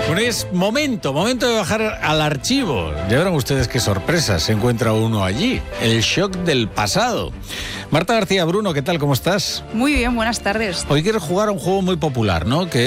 Bueno, es momento de bajar al archivo. Ya verán ustedes qué sorpresa se encuentra uno allí. El shock del pasado. Marta García Bruno, ¿qué tal? ¿Cómo estás? Muy bien, buenas tardes. Hoy quieres jugar a un juego muy popular, ¿no? Que